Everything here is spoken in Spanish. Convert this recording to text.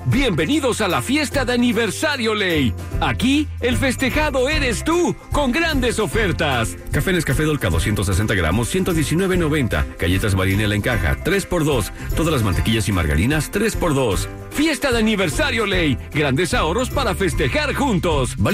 Bienvenidos a la fiesta de aniversario Ley. Aquí, el festejado eres tú, con grandes ofertas. Café Nescafé Dolca 260 gramos, 119.90. Galletas Marinela en caja, 3x2. Todas las mantequillas y margarinas, 3x2. Fiesta de aniversario Ley. Grandes ahorros para festejar juntos.